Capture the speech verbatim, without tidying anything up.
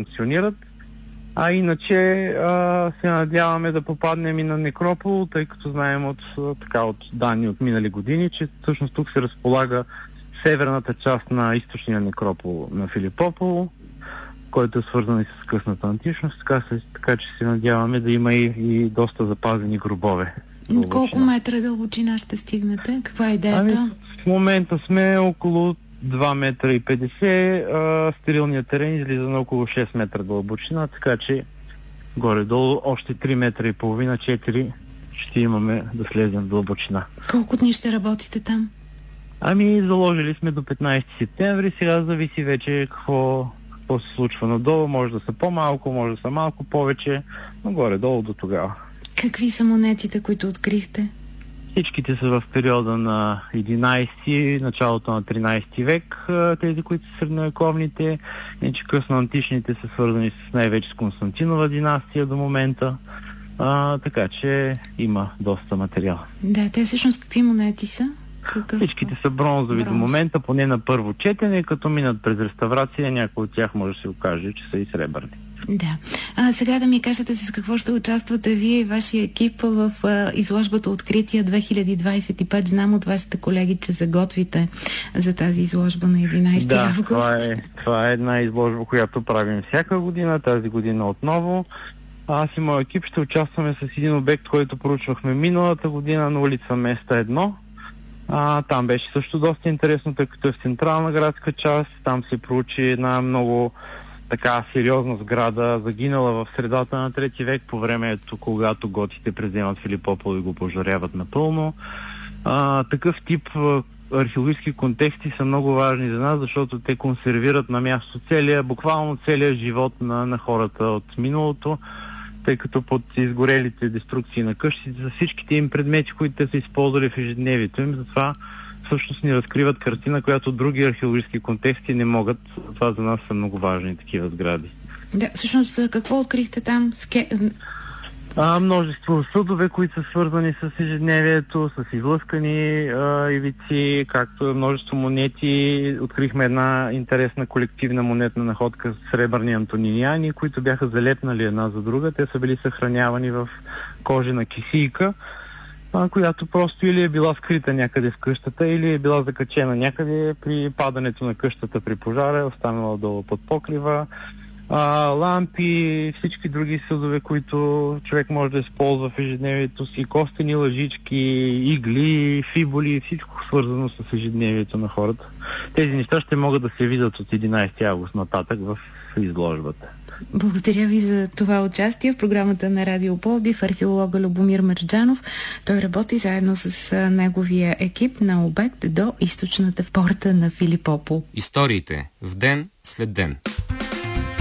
функционират. А иначе а, се надяваме да попаднем и на Некропол, тъй като знаем от, така, от данни от минали години, че всъщност тук се разполага северната част на източния некропол на Филипополо, който е свързан и с късната античност, така, така че се надяваме да има и, и доста запазени гробове. Колко метра дълбочина ще стигнете? Каква е идеята? Ами, в момента сме около два метра и петдесет, а стерилният терен излиза на около шест метра дълбочина, така че горе-долу още три метра и половина, четири ще имаме да слезем в дълбочина. Колко дни ще работите там? Ами, заложили сме до петнайсети септември, сега зависи вече какво, какво се случва надолу, може да са по-малко, може да са малко повече, но горе-долу до тогава. Какви са монетите, които открихте? Всичките са в периода на единайсети, началото на тринайсети век, тези, които са средновековните, иначе късно античните са свързани с най-вече с Константинова династия до момента, а, така че има доста материал. Да, те всъщност какви монети са? Какъв? Всичките са бронзови Бронз. До момента, поне на първо четене, като минат през реставрация, някои от тях може да се окаже, че са и сребърни. Да. А сега да ми кажете с какво ще участвате вие и вашия екип в а, изложбата Открития две хиляди двайсет и пет. Знам от вашите колеги, че се готвите за тази изложба на единайсети август. Да, това е, това е една изложба, която правим всяка година, тази година отново. Аз и моят екип ще участваме с един обект, който проучвахме миналата година на улица Места едно. А, там беше също доста интересно, тъй като е в централна градска част. Там се проучи една много така сериозна сграда, загинала в средата на трети век, по времето, когато готите преземат Филипопол и го пожаряват напълно. А, такъв тип а, археологически контексти са много важни за нас, защото те консервират на място целия, буквално целия живот на, на хората от миналото, тъй като под изгорелите деструкции на къщите за всичките им предмети, които те са използвали в ежедневието им, затова всъщност ни разкриват картина, която други археологически контексти не могат. Това за нас са много важни такива сгради. Да, всъщност какво открихте там? Ске... А, множество съдове, които са свързани с ежедневието, с излъскани а, ивици, както и множество монети. Открихме една интересна колективна монетна находка с сребърни антониняни, които бяха залепнали една за друга. Те са били съхранявани в кожена кисийка, която просто или е била скрита някъде в къщата, или е била закачена някъде при падането на къщата при пожара, е останала долу под покрива. А, лампи, всички други съдове, които човек може да използва в ежедневието си, костени лъжички, игли, фиболи, всичко свързано с ежедневието на хората. Тези неща ще могат да се видят от единайсети август нататък в изложбата. Благодаря ви за това участие в програмата на Радио Пловдив. Археолога Любомир Мерджанов. Той работи заедно с неговия екип на обект до източната порта на Филипопол. Историите в ден след ден.